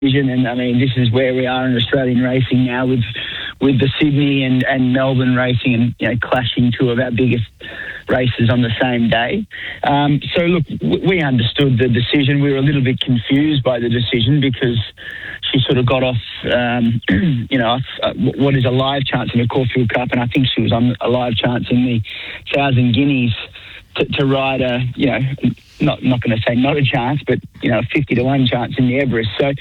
And I mean, this is where we are in Australian racing now, with the Sydney and Melbourne racing, and clashing two of our biggest races on the same day. So look, we understood the decision. We were a little bit confused by the decision because she sort of got off, what is a live chance in the Caulfield Cup, and I think she was on a live chance in the 1,000 Guineas to ride a, not going to say not a chance, but, a 50-1 chance in the Everest. So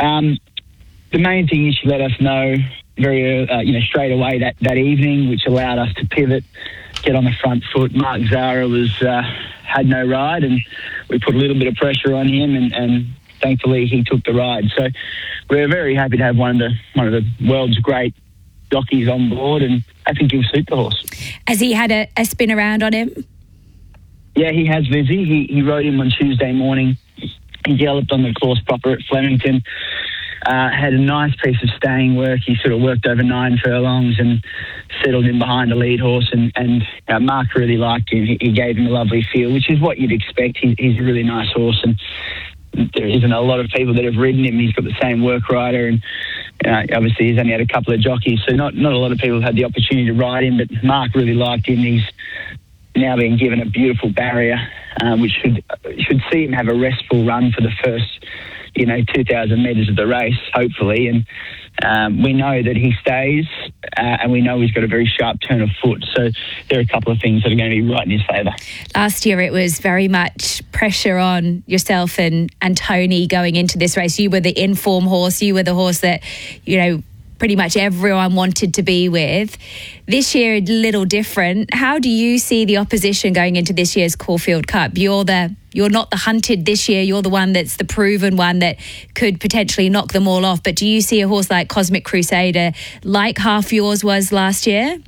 the main thing is she let us know very, straight away that evening, which allowed us to pivot, get on the front foot. Mark Zahra had no ride, and we put a little bit of pressure on him, and thankfully he took the ride. So we're very happy to have one of the world's great jockeys on board, and I think he'll suit the horse. Has he had a spin around on him? Yeah, he has, Lizzie. He rode him on Tuesday morning. He galloped on the course proper at Flemington. Had a nice piece of staying work. He sort of worked over 9 furlongs and settled in behind a lead horse. And Mark really liked him. He gave him a lovely feel, which is what you'd expect. He's a really nice horse, and there isn't a lot of people that have ridden him. He's got the same work rider, and obviously he's only had a couple of jockeys, so not a lot of people have had the opportunity to ride him. But Mark really liked him. He's now being given a beautiful barrier, which should see him have a restful run for the first 2,000 metres of the race, hopefully. And we know that he stays, and we know he's got a very sharp turn of foot. So there are a couple of things that are going to be right in his favour. Last year it was very much pressure on yourself and Tony going into this race. You were the in-form horse. You were the horse that, pretty much everyone wanted to be with. This year, a little different. How do you see the opposition going into this year's Caulfield Cup? You're not the hunted this year. You're the one that's the proven one that could potentially knock them all off. But do you see a horse like Cosmic Crusader, like Half Yours was last year?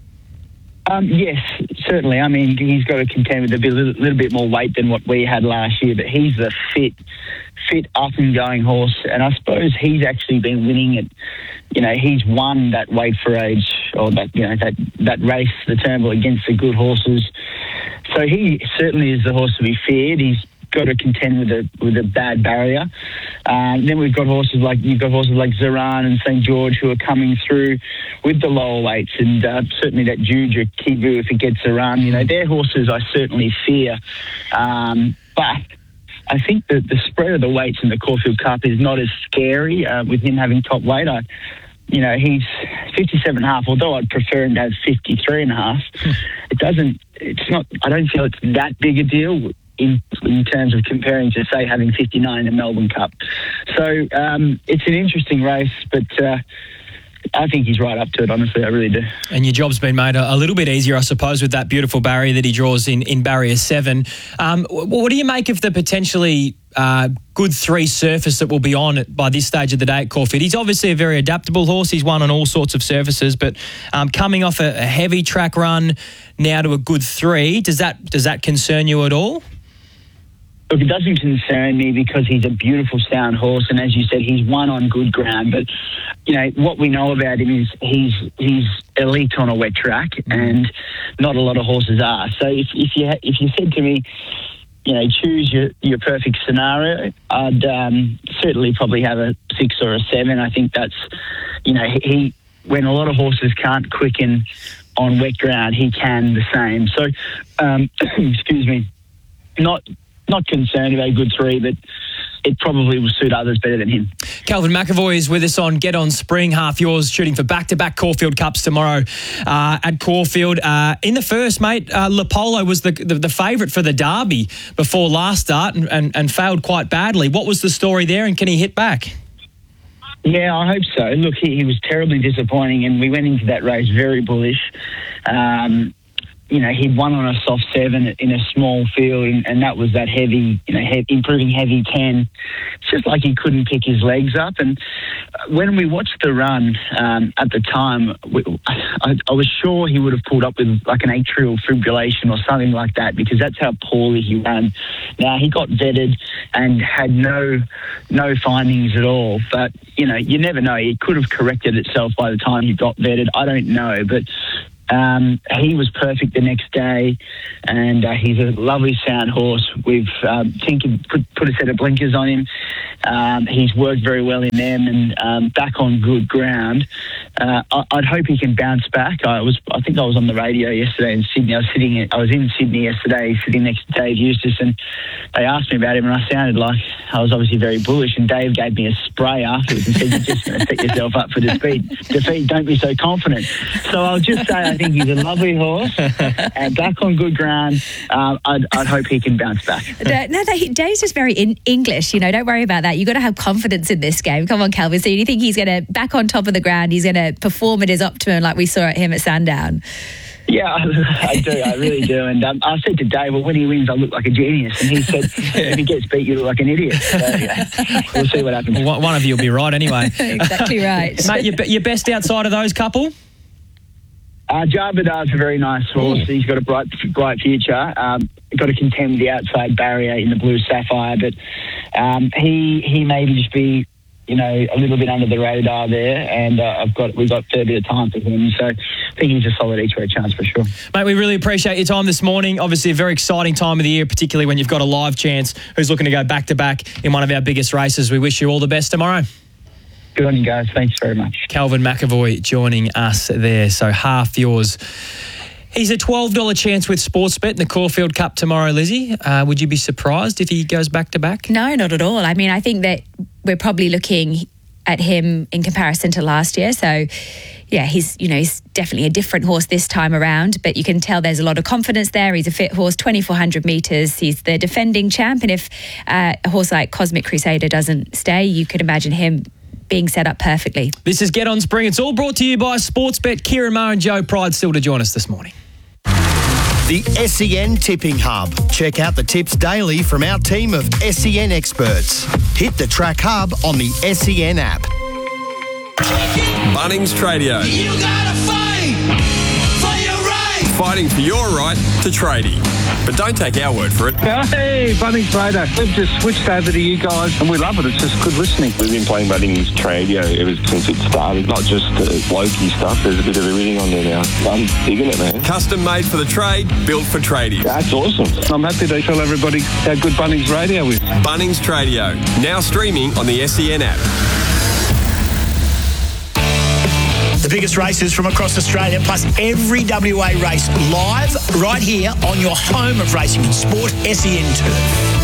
Yes, certainly. I mean, he's got to contend with a little bit more weight than what we had last year, but he's the fit up and going horse, and I suppose he's actually been winning it. He's won that weight for age, or that race, the Turnbull, against the good horses. So he certainly is the horse to be feared. He's got to contend with a bad barrier. Then you've got horses like Zaran and St. George who are coming through with the lower weights, and certainly that Juja Kivu, if it gets Zaran, they're horses I certainly fear. But I think that the spread of the weights in the Caulfield Cup is not as scary with him having top weight. He's 57.5, although I'd prefer him to have 53.5. I don't feel it's that big a deal in terms of comparing to, say, having 59 in the Melbourne Cup. So it's an interesting race, but I think he's right up to it, honestly. I really do. And your job's been made a little bit easier, I suppose, with that beautiful barrier that he draws in barrier 7. What do you make of the potentially good 3 surface that will be on by this stage of the day at Caulfield? He's obviously a very adaptable horse. He's won on all sorts of surfaces, but coming off a heavy track run now to a good 3, does that concern you at all? Look, it doesn't concern me because he's a beautiful sound horse, and as you said, he's won on good ground. But what we know about him is he's elite on a wet track, and not a lot of horses are. So if you said to me, choose your perfect scenario, I'd certainly probably have a 6 or a 7. I think that's when a lot of horses can't quicken on wet ground, he can the same. So excuse me, not concerned about a good 3, but it probably will suit others better than him. Calvin McAvoy is with us on Get On Spring. Half Yours shooting for back-to-back Caulfield Cups tomorrow at Caulfield. In the first, mate, Lapolo was the favourite for the Derby before last start and failed quite badly. What was the story there, and can he hit back? Yeah, I hope so. Look, he was terribly disappointing, and we went into that race very bullish. He'd won on a soft 7 in a small field, and that was that heavy, improving heavy 10. It's just like he couldn't pick his legs up. And when we watched the run at the time, I was sure he would have pulled up with like an atrial fibrillation or something like that, because that's how poorly he ran. Now, he got vetted and had no findings at all. But, you never know. It could have corrected itself by the time he got vetted. I don't know. But He was perfect the next day, and he's a lovely sound horse. We've Tinker put a set of blinkers on him. He's worked very well in them, and back on good ground. I'd hope he can bounce back. I think I was on the radio yesterday in Sydney. I was in Sydney yesterday, sitting next to Dave Eustace, and they asked me about him, and I sounded like I was obviously very bullish. And Dave gave me a spray afterwards and said, "You're just going to set yourself up for defeat. Don't be so confident." So I'll just say I think he's a lovely horse, and back on good ground. I'd hope he can bounce back. Dave's just very English. Don't worry about that. You've got to have confidence in this game. Come on, Calvin. So you think he's going to back on top of the ground? He's going to perform at his optimum like we saw at him at Sandown? Yeah, I do. I really do. And I said to Dave, well, when he wins, I look like a genius. And he said, if he gets beat, you look like an idiot. So, we'll see what happens. Well, one of you will be right anyway. Exactly right. Mate, your best outside of those couple? Jarbadar's a very nice horse. He's got a bright future. Got to contend with the outside barrier in the Blue Sapphire, but he may just be, a little bit under the radar there, and we've got a fair bit of time for him. So I think he's a solid each-way chance for sure. Mate, we really appreciate your time this morning. Obviously a very exciting time of the year, particularly when you've got a live chance who's looking to go back-to-back in one of our biggest races. We wish you all the best tomorrow. Good on you guys. Thanks very much. Calvin McAvoy joining us there. So half yours. He's a $12 chance with Sportsbet in the Caulfield Cup tomorrow, Lizzie. Would you be surprised if he goes back-to-back? No, not at all. I mean, I think that we're probably looking at him in comparison to last year. So, yeah, he's definitely a different horse this time around, but you can tell there's a lot of confidence there. He's a fit horse, 2,400 metres. He's the defending champ, and if a horse like Cosmic Crusader doesn't stay, you could imagine him being set up perfectly. This is Get On Spring. It's all brought to you by Sportsbet. Kieran Moore and Joe Pride still to join us this morning. The SEN Tipping Hub. Check out the tips daily from our team of SEN experts. Hit the Track Hub on the SEN app. Bunnings Tradio. You gotta fight for your right. Fighting for your right to tradie. But don't take our word for it. Hey, Bunnings Trader. We've just switched over to you guys and we love it. It's just good listening. We've been playing Bunnings Tradio ever since it started. Not just blokey stuff. There's a bit of everything on there now. I'm digging it, man. Custom made for the trade, built for tradies. That's awesome. I'm happy to tell everybody how good Bunnings Radio is. Bunnings Tradio. Now streaming on the SEN app. The biggest races from across Australia, plus every WA race live right here on your home of racing and sport, SEN2.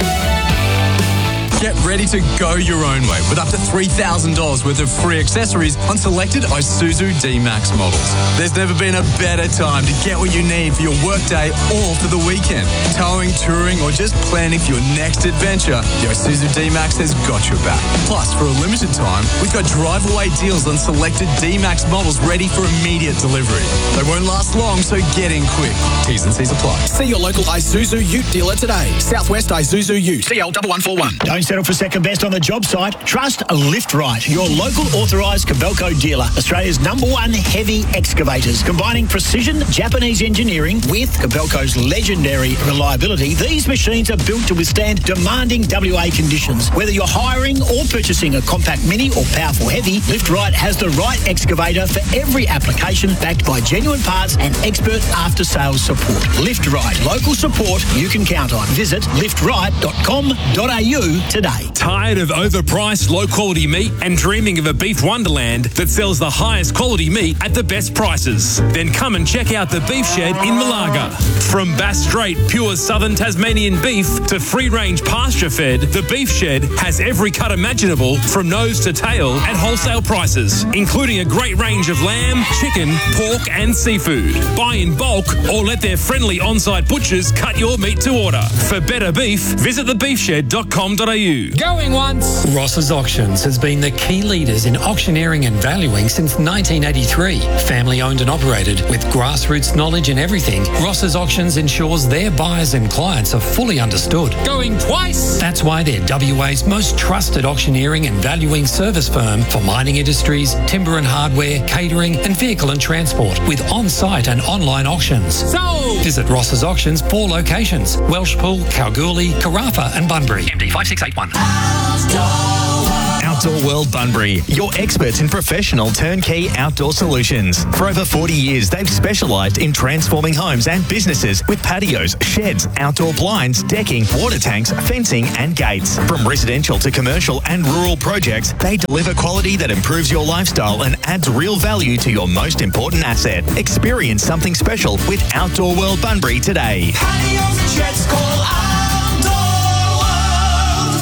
Get ready to go your own way with up to $3,000 worth of free accessories on selected Isuzu D-Max models. There's never been a better time to get what you need for your workday or for the weekend. Towing, touring, or just planning for your next adventure, the Isuzu D-Max has got your back. Plus, for a limited time, we've got drive-away deals on selected D-Max models ready for immediate delivery. They won't last long, so get in quick. T's and C's apply. See your local Isuzu Ute dealer today. Southwest Isuzu Ute. CL1141. Don't settle for second best on the job site. Trust Lift Right, your local authorised Kobelco dealer. Australia's #1 heavy excavators. Combining precision Japanese engineering with Kobelco's legendary reliability, these machines are built to withstand demanding WA conditions. Whether you're hiring or purchasing a compact mini or powerful heavy, Lift Right has the right excavator for every application, backed by genuine parts and expert after-sales support. Lift Right, local support you can count on. Visit liftright.com.au today. Tired of overpriced, low-quality meat and dreaming of a beef wonderland that sells the highest quality meat at the best prices? Then come and check out the Beef Shed in Malaga. From Bass Strait pure southern Tasmanian beef to free-range pasture-fed, the Beef Shed has every cut imaginable from nose to tail at wholesale prices, including a great range of lamb, chicken, pork and seafood. Buy in bulk or let their friendly on-site butchers cut your meat to order. For better beef, visit thebeefshed.com.au. Going once. Ross's Auctions has been the key leaders in auctioneering and valuing since 1983. Family owned and operated with grassroots knowledge in everything, Ross's Auctions ensures their buyers and clients are fully understood. Going twice. That's why they're WA's most trusted auctioneering and valuing service firm for mining industries, timber and hardware, catering and vehicle and transport, with on-site and online auctions. Sold. Visit Ross's Auctions 4 locations: Welshpool, Kalgoorlie, Carafa and Bunbury. MD 5681. Our Outdoor World Bunbury, your experts in professional turnkey outdoor solutions. For over 40 years, they've specialised in transforming homes and businesses with patios, sheds, outdoor blinds, decking, water tanks, fencing and gates. From residential to commercial and rural projects, they deliver quality that improves your lifestyle and adds real value to your most important asset. Experience something special with Outdoor World Bunbury today. Patios and sheds, call Outdoor World.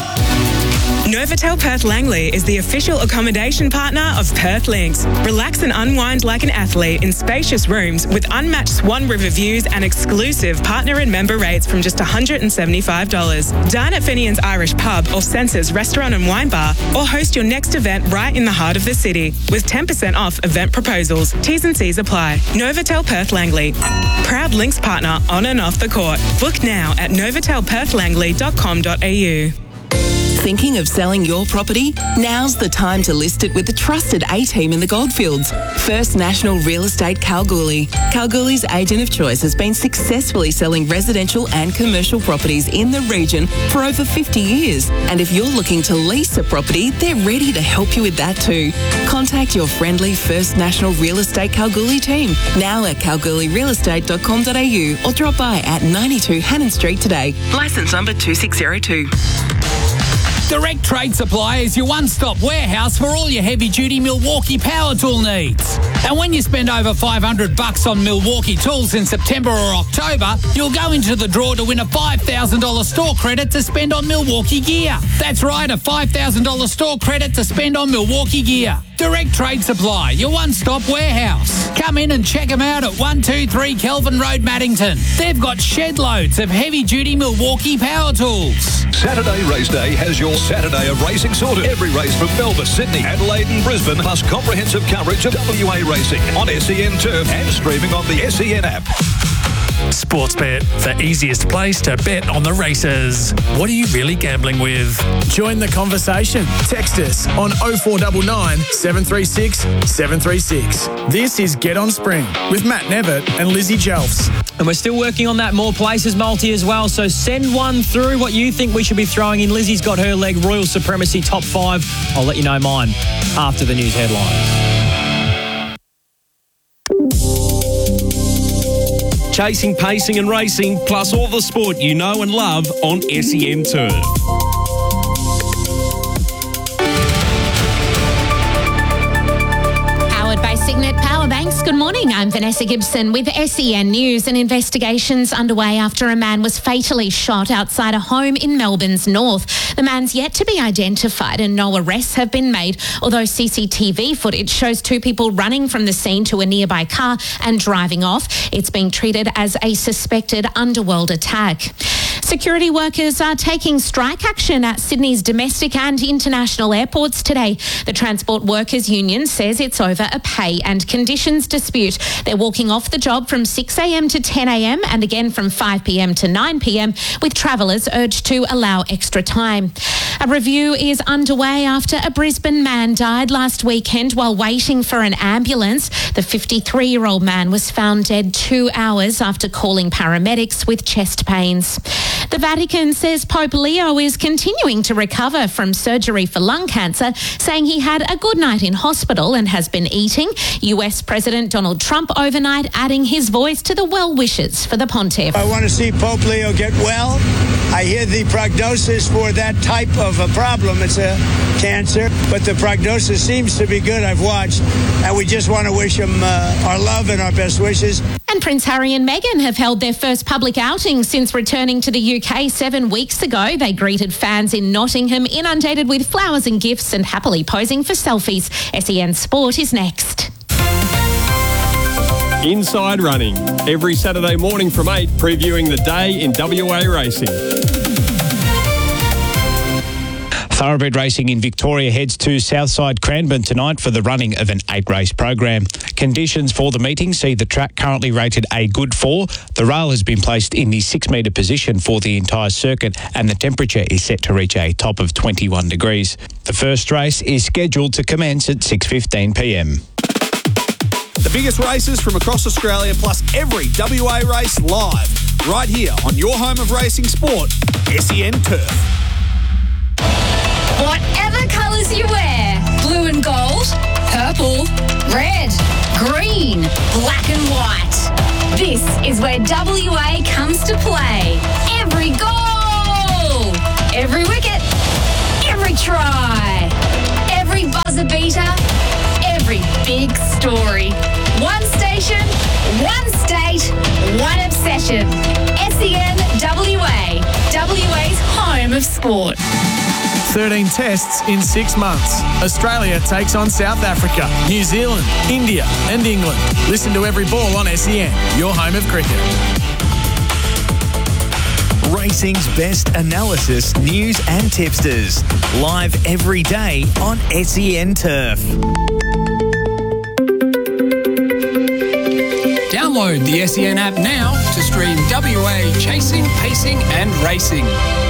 Novotel Perth Langley is the official accommodation partner of Perth Links. Relax and unwind like an athlete in spacious rooms with unmatched Swan River views and exclusive partner and member rates from just $175. Dine at Fenian's Irish Pub or Senses Restaurant and Wine Bar, or host your next event right in the heart of the city with 10% off event proposals. T's and C's apply. Novotel Perth Langley, proud Links partner on and off the court. Book now at novotelperthlangley.com.au. Thinking of selling your property? Now's the time to list it with the trusted A-team in the Goldfields. First National Real Estate Kalgoorlie. Kalgoorlie's agent of choice has been successfully selling residential and commercial properties in the region for over 50 years. And if you're looking to lease a property, they're ready to help you with that too. Contact your friendly First National Real Estate Kalgoorlie team now at kalgoorlierealestate.com.au or drop by at 92 Hannon Street today. Licence number 2602. Direct Trade Supply is your one-stop warehouse for all your heavy-duty Milwaukee power tool needs. And when you spend over $500 on Milwaukee tools in September or October, you'll go into the draw to win a $5,000 store credit to spend on Milwaukee gear. That's right, a $5,000 store credit to spend on Milwaukee gear. Direct Trade Supply, your one-stop warehouse. Come in and check them out at 123 Kelvin Road, Maddington. They've got shed loads of heavy-duty Milwaukee power tools. Saturday Race Day has your Saturday of racing sorted. Every race from Melbourne, Sydney, Adelaide and Brisbane, plus comprehensive coverage of WA racing on SEN Turf and streaming on the SEN app. Sportsbet, the easiest place to bet on the races. What are you really gambling with? Join the conversation. Text us on 0499 736 736. This is Get On Spring with Matt Nevitt and Lizzie Jelfs. And we're still working on that More Places multi as well, so send one through what you think we should be throwing in. Lizzie's got her leg, Royal Supremacy top 5. I'll let you know mine after the news headlines. Chasing, pacing and racing, plus all the sport you know and love on SEN Turf. Powered by Signet Power Banks. Good morning, I'm Vanessa Gibson with SEN News. An investigation's underway after a man was fatally shot outside a home in Melbourne's north. The man's yet to be identified and no arrests have been made, although CCTV footage shows two people running from the scene to a nearby car and driving off. It's being treated as a suspected underworld attack. Security workers are taking strike action at Sydney's domestic and international airports today. The Transport Workers Union says it's over a pay and conditions dispute. They're walking off the job from 6 a.m. to 10 a.m. and again from 5 p.m. to 9 p.m, with travellers urged to allow extra time. A review is underway after a Brisbane man died last weekend while waiting for an ambulance. The 53-year-old man was found dead 2 hours after calling paramedics with chest pains. The Vatican says Pope Leo is continuing to recover from surgery for lung cancer, saying he had a good night in hospital and has been eating. US President Donald Trump overnight adding his voice to the well wishes for the pontiff. I want to see Pope Leo get well. I hear the prognosis for that type of a problem. It's a cancer, but the prognosis seems to be good. I've watched, and we just want to wish him our love and our best wishes. And Prince Harry and Meghan have held their first public outing since returning to the UK 7 weeks ago. They greeted fans in Nottingham, inundated with flowers and gifts and happily posing for selfies. SEN Sport is next. Inside Running, every Saturday morning from 8, previewing the day in WA racing. Thoroughbred Racing in Victoria heads to Southside Cranbourne tonight for the running of an 8-race program. Conditions for the meeting see the track currently rated a good 4. The rail has been placed in the 6-metre position for the entire circuit and the temperature is set to reach a top of 21 degrees. The first race is scheduled to commence at 6:15 p.m. The biggest races from across Australia, plus every WA race live, right here on your home of racing sport, SEN Turf. Whatever the colours you wear. Blue and gold, purple, red, green, black and white. This is where WA comes to play. Every goal, every wicket, every try, every buzzer beater, every big story. One station, one state, one obsession. SEN WA, WA's home of sport. 13 tests in 6 months. Australia takes on South Africa, New Zealand, India and England. Listen to Every Ball on SEN, your home of cricket. Racing's best analysis, news and tipsters. Live every day on SEN Turf. Download the SEN app now to stream WA chasing, pacing and racing.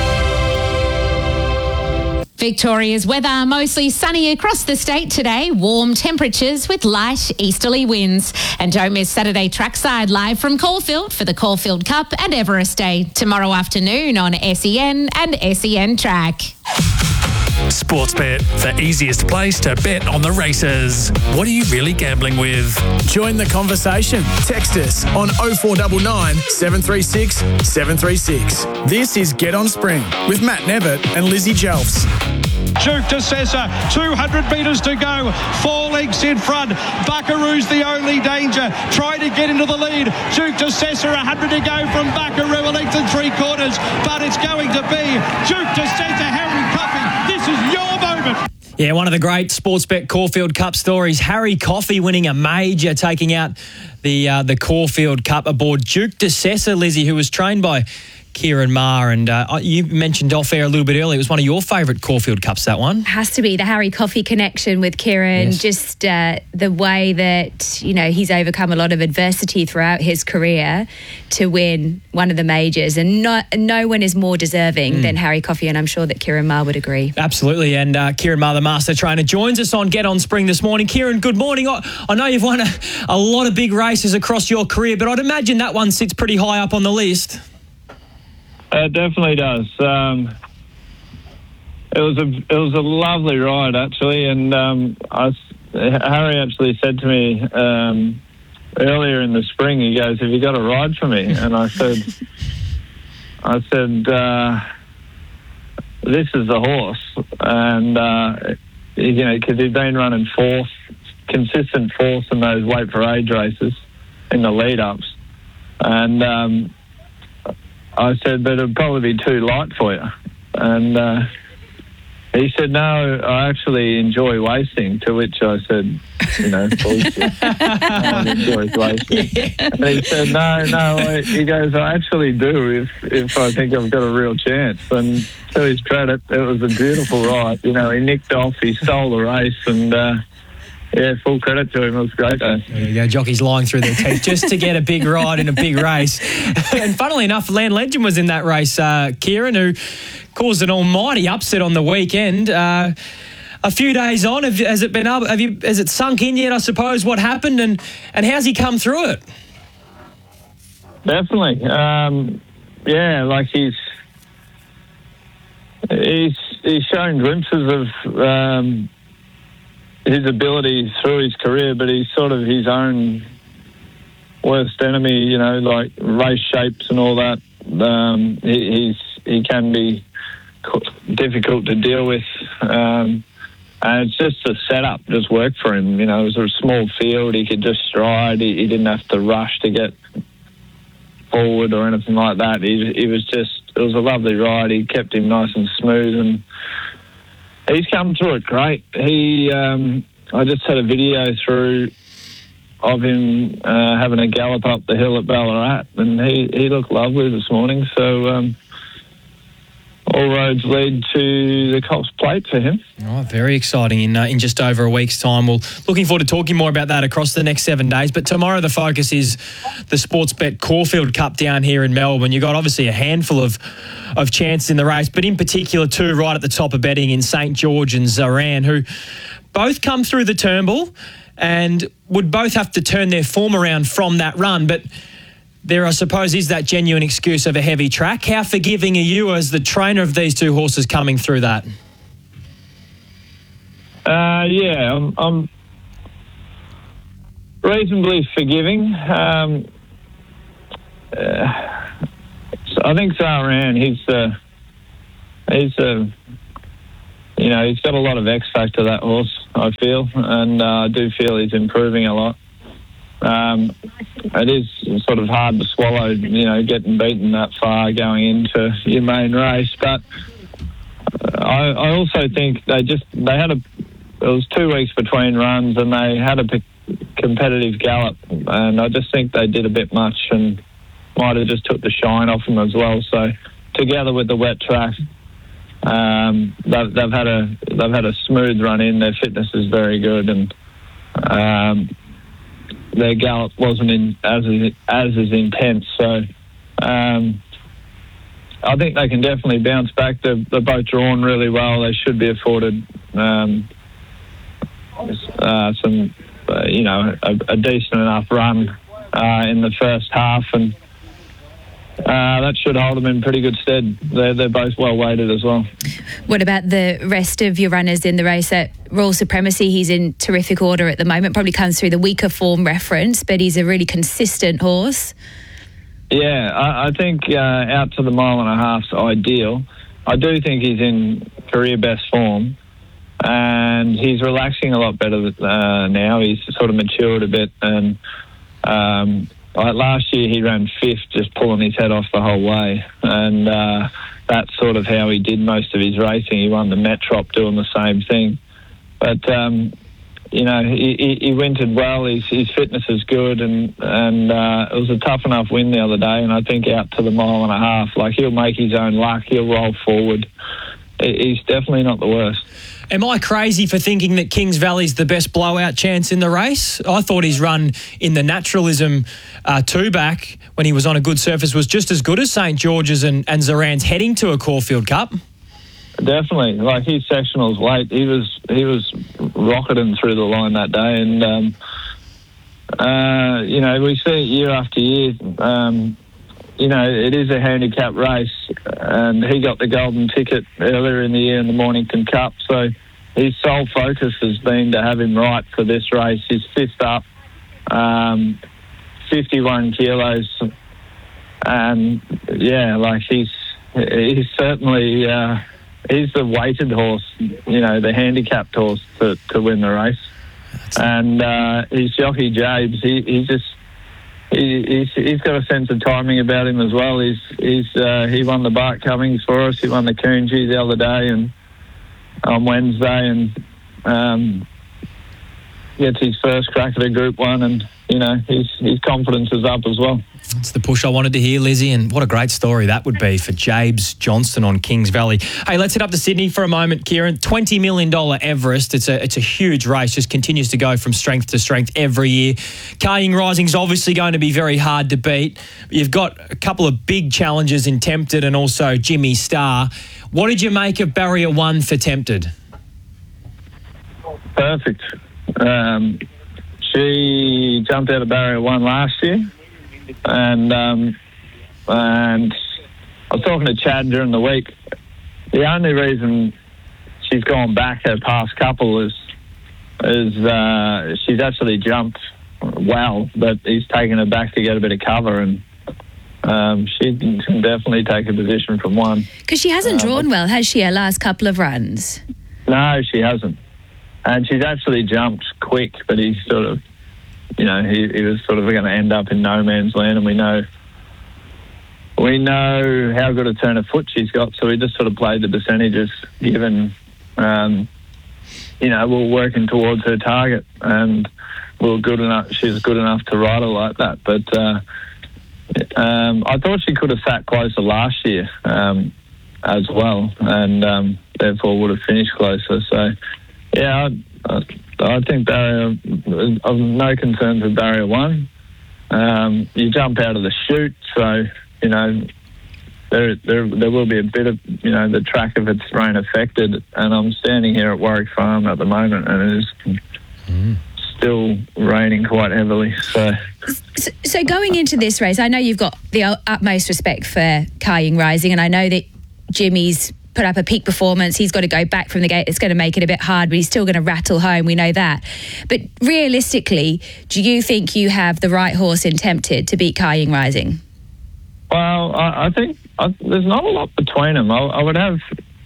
Victoria's weather mostly sunny across the state today. Warm temperatures with light easterly winds. And don't miss Saturday Trackside live from Caulfield for the Caulfield Cup and Everest Day tomorrow afternoon on SEN and SEN Track. Sportsbet, the easiest place to bet on the races. What are you really gambling with? Join the conversation. Text us on 0499 736 736. This is Get On Spring with Matt Nevitt and Lizzie Jelfs. Duke de Sessa, 200 metres to go, 4 lengths in front. Buckaroo's the only danger, trying to get into the lead. Duke de Sessa, 100 to go from Buckaroo, a length and 3/4, but it's going to be Duke de Sessa, Harry Coffey. This is your moment. Yeah, one of the great Sportsbet Caulfield Cup stories. Harry Coffey winning a major, taking out the Caulfield Cup aboard Duke de Sessa, Lizzie, who was trained by Kieran Maher, and you mentioned off air a little bit earlier, it was one of your favourite Caulfield Cups, that one. Has to be the Harry Coffey connection with Kieran, yes. Just the way that, you know, he's overcome a lot of adversity throughout his career to win one of the majors, and no one is more deserving than Harry Coffey, and I'm sure that Kieran Maher would agree. Absolutely, and Kieran Maher, the master trainer, joins us on Get On Spring this morning. Kieran, good morning. I know you've won a lot of big races across your career, but I'd imagine that one sits pretty high up on the list. It definitely does. It was a lovely ride, actually, and Harry actually said to me earlier in the spring, he goes, "Have you got a ride for me?" And I said, "This is the horse," and you know, because he'd been running consistent fourth in those weight for age races in the lead ups, and I said, "But it'd probably be too light for you." And he said, "No, I actually enjoy racing," to which I said, "You know, bullshit. I enjoy racing." Yeah. And he said, no, he goes, "I actually do if I think I've got a real chance." And to his credit, it was a beautiful ride. You know, he nicked off, he stole the race, and yeah, full credit to him. It was great. There you go, jockeys lying through their teeth just to get a big ride in a big race. And funnily enough, Land Legend was in that race, Kieran, who caused an almighty upset on the weekend. A few days on, has it sunk in yet, I suppose, what happened, and how's he come through it? Definitely. Yeah, like he's shown glimpses of his ability through his career, but he's sort of his own worst enemy, you know, like race shapes and all that. He can be difficult to deal with, and it's just the setup just worked for him. You know, it was a small field, he could just stride, he didn't have to rush to get forward or anything like that. It was a lovely ride. He kept him nice and smooth, and he's come through it great. I just had a video through of him having a gallop up the hill at Ballarat, and he looked lovely this morning. So all roads lead to the Cops Plate for him. Oh, very exciting in just over a week's time. Well, looking forward to talking more about that across the next 7 days. But tomorrow the focus is the Sportsbet Caulfield Cup down here in Melbourne. You've got obviously a handful of chances in the race, but in particular two right at the top of betting in St George and Zaran, who both come through the Turnbull and would both have to turn their form around from that run. But there, I suppose, is that genuine excuse of a heavy track. How forgiving are you as the trainer of these two horses coming through that? Yeah, I'm reasonably forgiving. So I think Zaran, he's got a lot of X factor, that horse, I feel, and I do feel he's improving a lot. It is sort of hard to swallow, getting beaten that far going into your main race, but I also think it was 2 weeks between runs and they had a competitive gallop, and I just think they did a bit much and might have just took the shine off them as well. So together with the wet track, they've had a smooth run in. Their fitness is very good, and their gallop wasn't as intense. So I think they can definitely bounce back. They're both drawn really well. They should be afforded some, a decent enough run in the first half, and that should hold them in pretty good stead. They're both well weighted as well. What about the rest of your runners in the race? At Royal Supremacy, he's in terrific order at the moment. Probably comes through the weaker form reference, but he's a really consistent horse. Yeah, I think out to the 1.5 miles ideal. I do think he's in career best form, and he's relaxing a lot better now. He's sort of matured a bit, and last year he ran 5th, just pulling his head off the whole way, and that's sort of how he did most of his racing. He won the Metrop doing the same thing, but he wintered well. His fitness is good, and it was a tough enough win the other day, and I think out to the 1.5 miles, he'll make his own luck. He'll roll forward. He's definitely not the worst. Am I crazy for thinking that Kings Valley's the best blowout chance in the race? I thought his run in the Naturalism 2-back when he was on a good surface was just as good as St George's and Zaran's heading to a Caulfield Cup. Definitely. His sectionals late, he was rocketing through the line that day, and we see it year after year. It is a handicap race, and he got the golden ticket earlier in the year in the Mornington Cup, so his sole focus has been to have him right for this race. He's 5th up, 51 kilos, and he's certainly he's the weighted horse, the handicapped horse to win the race. And his jockey Jabes, He's got a sense of timing about him as well. He won the Bart Cummings for us. He won the Coonji the other day and on Wednesday, and gets his first crack at a Group 1, and his confidence is up as well. It's the push I wanted to hear, Lizzie, and what a great story that would be for Jabes Johnston on Kings Valley. Hey, let's head up to Sydney for a moment, Kieran. $20 million Everest. It's a huge race, just continues to go from strength to strength every year. Kaying Rising's obviously going to be very hard to beat. You've got a couple of big challenges in Tempted and also Jimmy Star. What did you make of Barrier 1 for Tempted? Perfect. She jumped out of Barrier 1 last year. And I was talking to Chad during the week. The only reason she's gone back her past couple is she's actually jumped well, but he's taken her back to get a bit of cover, and she can definitely take a position from 1. Because she hasn't drawn well, has she, her last couple of runs? No, she hasn't. And she's actually jumped quick, but he's sort of, he was sort of going to end up in no man's land, and we know how good a turn of foot she's got, so we just sort of played the percentages given, we're working towards her target, and she's good enough to ride her like that. But I thought she could have sat closer last year as well, and therefore would have finished closer. So, yeah, I think Barrier, I've no concerns with Barrier 1. You jump out of the chute, so, there will be a bit of, the track of its rain affected, and I'm standing here at Warwick Farm at the moment, and it is still raining quite heavily. So going into this race, I know you've got the utmost respect for Kaying Rising, and I know that Jimmy's put up a peak performance. He's got to go back from the gate. It's going to make it a bit hard, but he's still going to rattle home. We know that. But realistically, do you think you have the right horse in Tempted to beat Kai Ying Rising? Well, I think there's not a lot between them. I would have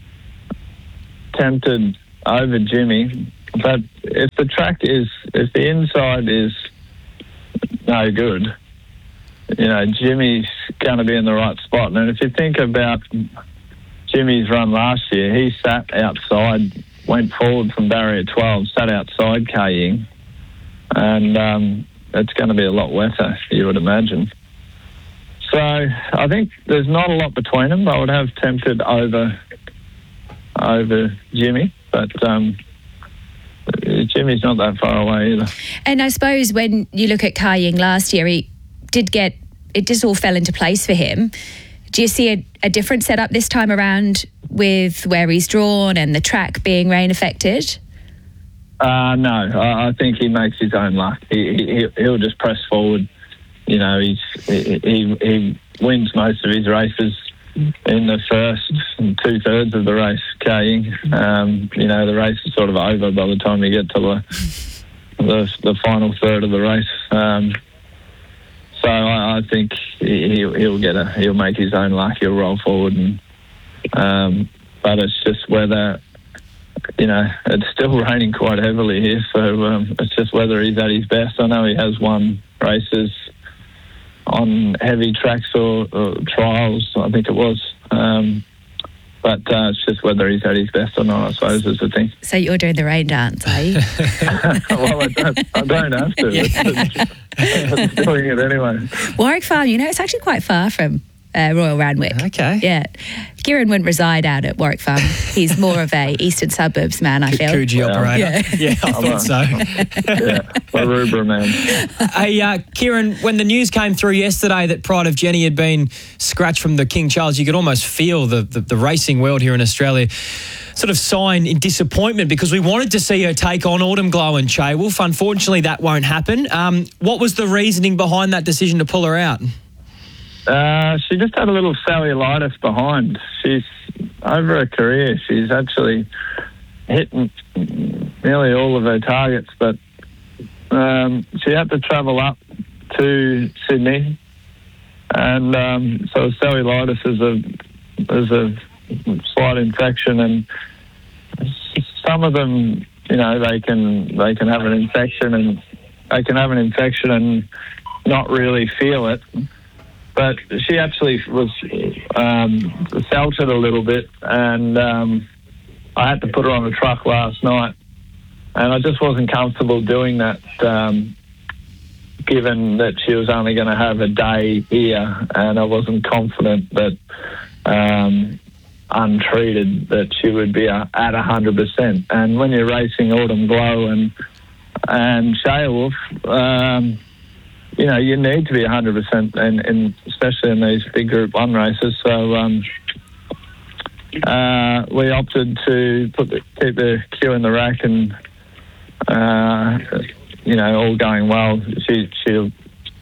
Tempted over Jimmy, but if the inside is no good, Jimmy's going to be in the right spot. And if you think about Jimmy's run last year, he sat outside, went forward from barrier 12, sat outside Kai Ying, and it's going to be a lot wetter, you would imagine. So I think there's not a lot between them. I would have Tempted over Jimmy, but Jimmy's not that far away either. And I suppose when you look at Kai Ying last year, it just all fell into place for him. Do you see a different setup this time around with where he's drawn and the track being rain affected? No, I think he makes his own luck. He'll just press forward. He wins most of his races in the first 2/3 of the race, Kai Ying. The race is sort of over by the time you get to the final third of the race. So I think he'll make his own luck. He'll roll forward, but it's just whether it's still raining quite heavily here, so it's just whether he's at his best. I know he has won races on heavy tracks or trials, I think it was. But it's just whether he's at his best or not, I suppose, is the thing. So you're doing the rain dance, are you? Well, I don't have to. Yeah. I'm doing it anyway. Warwick Farm, it's actually quite far from Royal Randwick. Okay. Yeah. Kieran wouldn't reside out at Warwick Farm. He's more of a eastern suburbs man, I feel. Coogee operator. Yeah, I thought so. Maroubra man. Hey, Kieran, when the news came through yesterday that Pride of Jenny had been scratched from the King Charles, you could almost feel the racing world here in Australia sort of sign in disappointment because we wanted to see her take on Autumn Glow and Che Wolf. Unfortunately, that won't happen. What was the reasoning behind that decision to pull her out? She just had a little cellulitis behind. She's over her career. She's actually hit nearly all of her targets, but she had to travel up to Sydney, and so cellulitis is a slight infection, and some of them, they can have an infection and not really feel it. But she actually was felt it a little bit, and I had to put her on the truck last night, and I just wasn't comfortable doing that, given that she was only going to have a day here, and I wasn't confident that untreated that she would be at 100%. And when you're racing Autumn Glow and Che Wolf, you need to be 100%, and especially in these big Group 1 races. So we opted to keep the queue in the rack, and all going well. She'll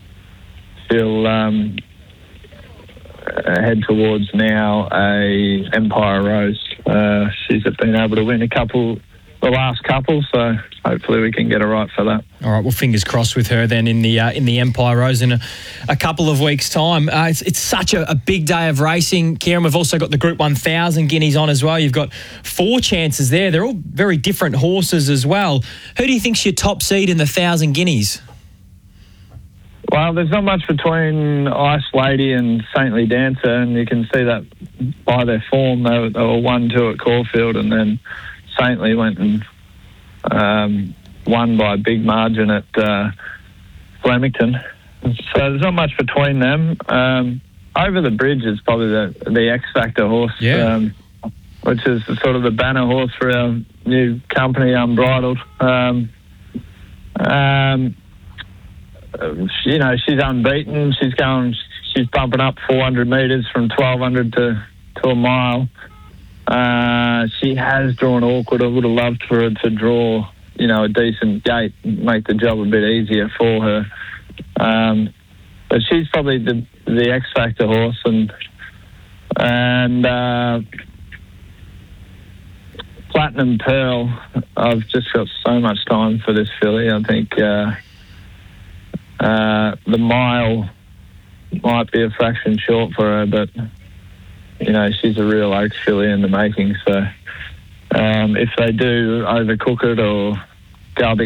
head towards now a Empire Rose. She's been able to win the last couple, so hopefully we can get her right for that. All right, well, fingers crossed with her then in the Empire Rose in a couple of weeks' time. It's such a big day of racing, Kieran. We've also got the Group 1000 Guineas on as well. You've got 4 chances there. They're all very different horses as well. Who do you think's your top seed in the 1000 Guineas? Well, there's not much between Ice Lady and Saintly Dancer, and you can see that by their form. They were 1-2 at Caulfield, and then Saintly went and won by a big margin at Flemington. So there's not much between them. Over the Bridge is probably the X Factor horse, which is sort of the banner horse for our new company, Unbridled. She's unbeaten. She's bumping up 400 metres from 1,200 to a mile. She has drawn awkward. I would have loved for her to draw, a decent gate and make the job a bit easier for her. But she's probably the X Factor horse, and Platinum Pearl, I've just got so much time for this filly. I think the mile might be a fraction short for her, but, you know, she's a real Oaks filly in the making. So if they do overcook it or go a bit